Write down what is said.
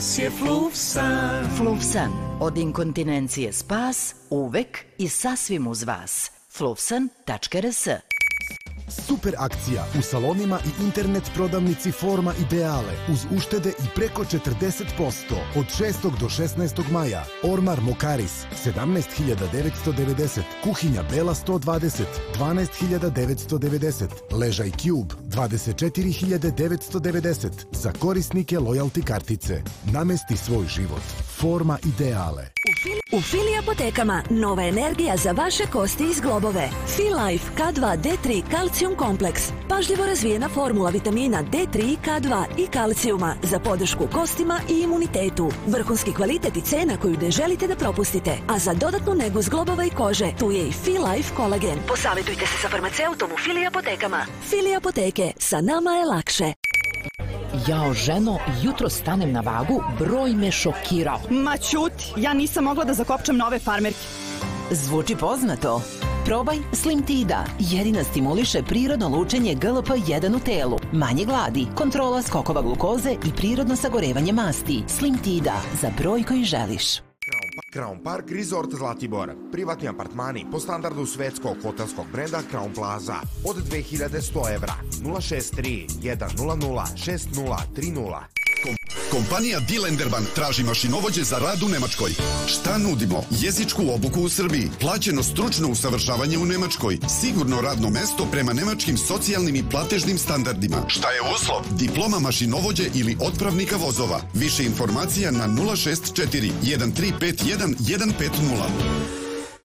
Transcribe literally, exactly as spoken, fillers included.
nas je Fluvsan. Fluvsan, od inkontinencije spas, uvek i sasvim uz vas. fluvsan tačka r s. Super akcija u salonima i internet prodavnici Forma Ideale uz uštede i preko četrdeset posto od šestog do šesnaestog maja. Ormar Mokaris sedamnaest hiljada devetsto devedeset, kuhinja Bela sto dvadeset, dvanaest hiljada devetsto devedeset, ležaj Cube dvadeset četiri hiljade devetsto devedeset za korisnike lojalty kartice. Namesti svoj život. Forma Ideale. U Fili apotekama nova energija za vaše kosti i zglobove. Filife K dva D tri kalcijum kompleks. Pažljivo razvijena formula vitamina D tri, K dva i kalcijuma za podršku kostima i imunitetu. Vrhunski kvalitet i cena koju ne želite da propustite. A za dodatnu negu zglobova i kože, tu je i Filife kolagen. Posavetujte se sa farmaceutom u Fili apotekama. Fili apoteke, sa nama je lakše. Jao, ženo, jutro stanem na vagu, broj me šokirao. Ma ćuti, ja nisam mogla da zakopčam nove farmerke. Zvuči poznato. Probaj Slim Tida. Jedina stimuliše prirodno lučenje G L P jedan u telu. Manje gladi, kontrola skokova glukoze i prirodno sagorevanje masti. Slim Tida, za broj koji želiš. Crown Park Resort Zlatibor. Privatni apartmani po standardu svetskog hotelskog brenda Crown Plaza od dve hiljade sto evra. nula šest tri jedan nula nula šest nula tri nula. Kompanija Dilenderban traži mašinovođe za rad u Nemačkoj. Šta nudimo? Jezičku obuku u Srbiji, plaćeno stručno usavršavanje u Nemačkoj, sigurno radno mesto prema nemačkim socijalnim i platežnim standardima. Šta je uslov? Diploma mašinovođe ili otpravnika vozova. Više informacija na nula šest četiri jedan tri pet jedan jedan pet nula.